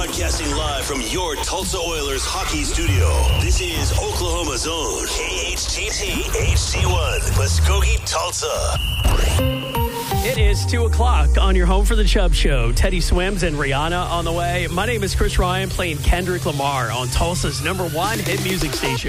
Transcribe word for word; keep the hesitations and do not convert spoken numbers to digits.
Broadcasting live from your Tulsa Oilers hockey studio. This is Oklahoma Zone. K H T T H T one. Muskogee, Tulsa. It is two o'clock on your home for the Chubb Show. Teddy Swims and Rihanna on the way. My name is Chris Ryan, playing Kendrick Lamar on Tulsa's number one hit music station.